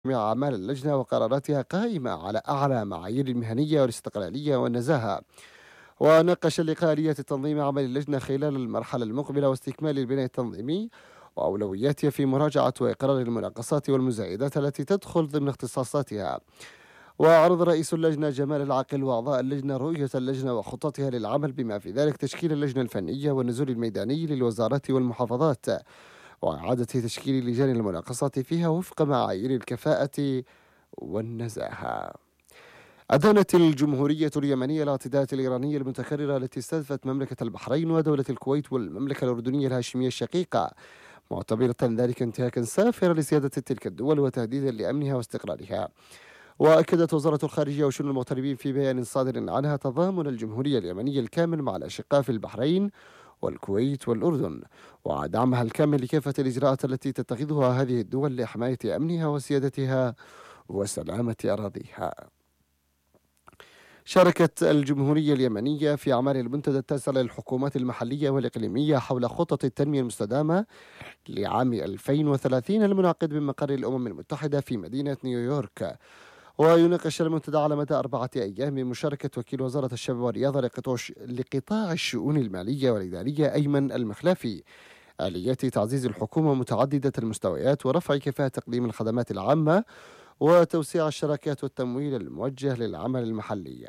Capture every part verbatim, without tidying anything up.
أعمال اللجنة وقراراتها قائمة على أعلى معايير المهنية والاستقلالية والنزاهة. وناقش اللقاء آلية تنظيم عمل اللجنة خلال المرحلة المقبلة واستكمال البناء التنظيمي وأولوياتها في مراجعة وإقرار المناقصات والمزايدات التي تدخل ضمن اختصاصاتها. وعرض رئيس اللجنة جمال العاقل وأعضاء اللجنة رؤية اللجنة وخططها للعمل بما في ذلك تشكيل اللجنة الفنية والنزول الميداني للوزارات والمحافظات وإعادة تشكيل لجان المناقصات فيها وفق معايير الكفاءة والنزاهة. أدانت الجمهورية اليمنية الاعتداءات الإيرانية المتكررة التي استهدفت مملكة البحرين ودولة الكويت والمملكة الأردنية الهاشمية الشقيقة، معتبرة ذلك انتهاكا سافرا لسيادة تلك الدول وتهديدا لأمنها واستقرارها. وأكدت وزارة الخارجية وشؤون المغتربين في بيان صادر عنها تضامن الجمهورية اليمنية الكامل مع الأشقاء في البحرين والكويت والأردن، ودعمها الكامل لكافة الإجراءات التي تتخذها هذه الدول لحماية أمنها وسيادتها وسلامة أراضيها. شاركت الجمهورية اليمنية في أعمال المنتدى التاسع للحكومات المحلية والإقليمية حول خطط التنمية المستدامة لعام ألفين وثلاثين المنعقد بمقر الأمم المتحدة في مدينة نيويورك. ويناقش المنتدى على مدى أربعة أيام من مشاركة وكيل وزارة الشباب والرياضة لقطاع الشؤون المالية والإدارية أيمن المخلافي آليات تعزيز الحكومة متعددة المستويات ورفع كفاءة تقديم الخدمات العامة وتوسيع الشراكات والتمويل الموجه للعمل المحلي.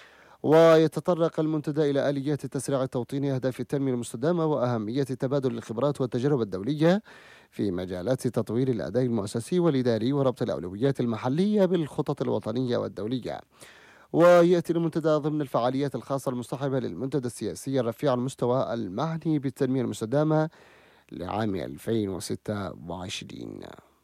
ويتطرق المنتدى إلى آليات تسريع توطين أهداف التنمية المستدامة وأهمية تبادل الخبرات والتجارب الدولية في مجالات تطوير الأداء المؤسسي والإداري وربط الأولويات المحلية بالخطط الوطنية والدولية. ويأتي المنتدى ضمن الفعاليات الخاصة المصاحبة للمنتدى السياسي الرفيع المستوى المعني بالتنمية المستدامة لعام ألفين وستة وعشرين.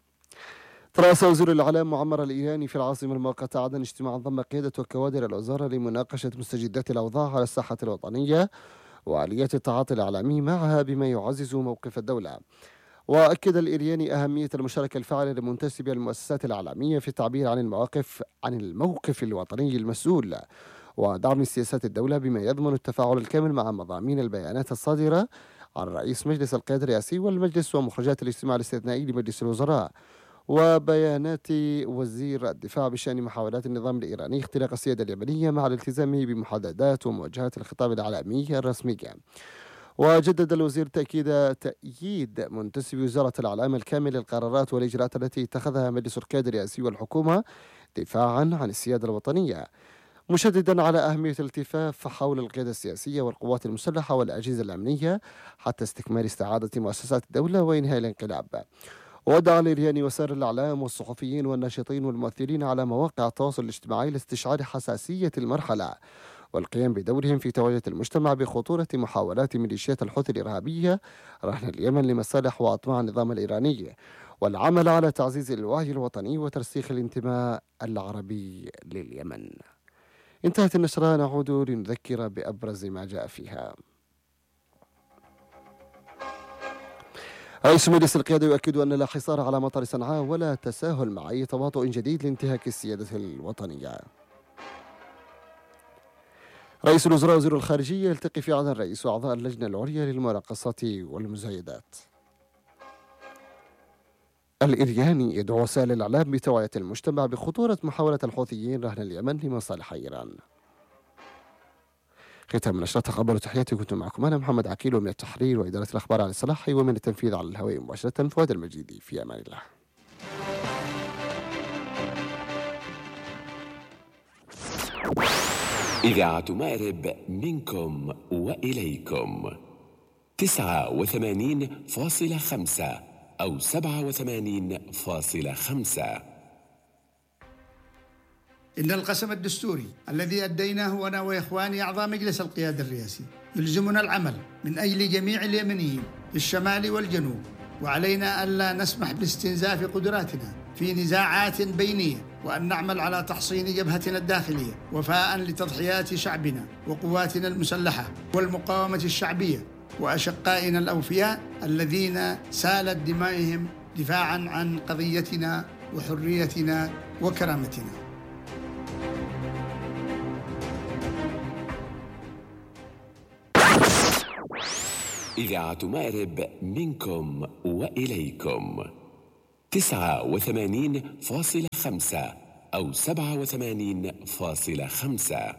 ترأس وزير الإعلام معمر الإيراني في العاصمة المؤقتة عدن اجتماعا ضم قيادة وكوادر الوزارة لمناقشة مستجدات الأوضاع على الساحة الوطنية وآليات التعاطي الإعلامي معها بما يعزز موقف الدولة. وأكد الإيراني أهمية المشاركة الفاعلة لمنتسبي المؤسسات الإعلامية في التعبير عن المواقف عن الموقف الوطني المسؤول ودعم سياسات الدولة بما يضمن التفاعل الكامل مع مضامين البيانات الصادرة عن رئيس مجلس القيادة الرئاسي والمجلس ومخرجات الاجتماع الاستثنائي لمجلس الوزراء وبيانات وزير الدفاع بشأن محاولات النظام الإيراني اختراق السيادة اليمنية مع الالتزام بمحادثات ومواجهات الخطاب الإعلامي الرسمي. وجدد الوزير تأكيد تأييد منتسبي وزارة الإعلام الكامل للقرارات والإجراءات التي اتخذها مجلس القيادة الرئاسي والحكومة دفاعا عن السيادة الوطنية، مشددا على أهمية الالتفاف حول القيادة السياسية والقوات المسلحة والأجهزة الأمنية حتى استكمال استعادة مؤسسات الدولة وإنهاء الانقلاب. ودعا الإيراني وسائر الإعلام والصحفيين والناشطين والمؤثرين على مواقع التواصل الاجتماعي لاستشعار حساسية المرحلة والقيام بدورهم في توعية المجتمع بخطورة محاولات ميليشيات الحوثي الإرهابية رهن اليمن لمصالح وأطماع النظام الإيراني، والعمل على تعزيز الوعي الوطني وترسيخ الانتماء العربي لليمن. انتهت النشرة، نعود لنذكر بأبرز ما جاء فيها. رئيس مجلس القيادة يؤكد أن لا حصار على مطار صنعاء ولا تساهل مع أي تباطؤ جديد لانتهاك السيادة الوطنية. رئيس الوزراء وزير الخارجية يلتقي في عدن رئيس وأعضاء اللجنة العليا للمناقصات والمزايدات. الإيراني يدعو وسائل الإعلام بتوعية المجتمع بخطورة محاولة الحوثيين رهن اليمن لمصالح إيران. ختام النشرة، تقبلوا تحياتي، كنت معكم أنا محمد عقيل ومن التحرير وإدارة الأخبار على الصلاحي ومن التنفيذ على الهواء مباشرة فؤاد المجيدي. في أمان الله. إذاعة مأرب منكم وإليكم تسعة وثمانين فاصلة خمسة أو سبعة وثمانين فاصلة خمسة. إن القسم الدستوري الذي أديناه أنا وإخواني أعضاء مجلس القيادة الرئاسي يلزمنا العمل من أجل جميع اليمنيين في الشمال والجنوب، وعلينا ألا نسمح باستنزاف قدراتنا في نزاعات بينية، وأن نعمل على تحصين جبهتنا الداخلية وفاء لتضحيات شعبنا وقواتنا المسلحة والمقاومة الشعبية وأشقائنا الأوفياء الذين سالت دمائهم دفاعا عن قضيتنا وحريتنا وكرامتنا. إذاعة مأرب منكم وإليكم تسعة وثمانين فاصلة خمسة أو سبعة وثمانين فاصلة خمسة.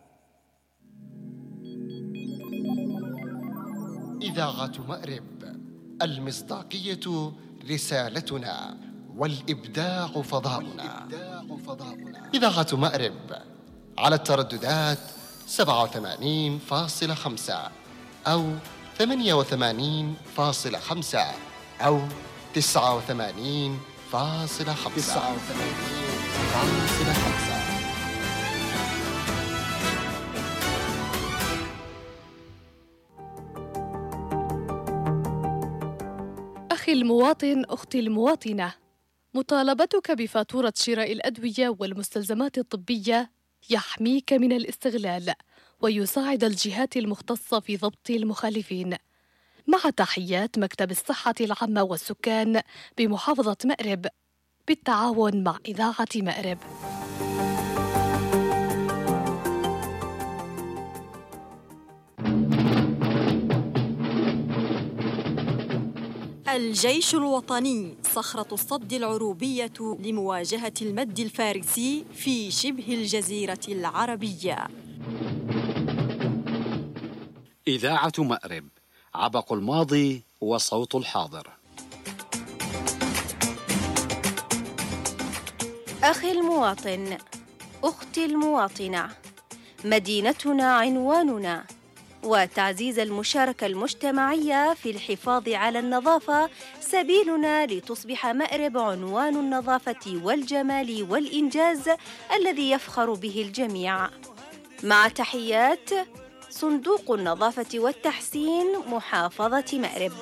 إذاعة مأرب، المصداقية رسالتنا والإبداع فضاؤنا. إذاعة مأرب على الترددات سبعة وثمانين فاصلة خمسة أو ثمانية وثمانين فاصلة خمسة أو تسعة وثمانين فاصلة خمسة. أخي المواطن، أختي المواطنة، مطالبتك بفاتورة شراء الأدوية والمستلزمات الطبية يحميك من الاستغلال ويساعد الجهات المختصة في ضبط المخالفين. مع تحيات مكتب الصحة العامة والسكان بمحافظة مأرب بالتعاون مع إذاعة مأرب. الجيش الوطني صخرة الصد العروبية لمواجهة المد الفارسي في شبه الجزيرة العربية. إذاعة مأرب، عبق الماضي وصوت الحاضر. أخي المواطن، أختي المواطنة، مدينتنا عنواننا، وتعزيز المشاركة المجتمعية في الحفاظ على النظافة سبيلنا لتصبح مأرب عنوان النظافة والجمال والإنجاز الذي يفخر به الجميع. مع تحيات صندوق النظافة والتحسين محافظة مأرب.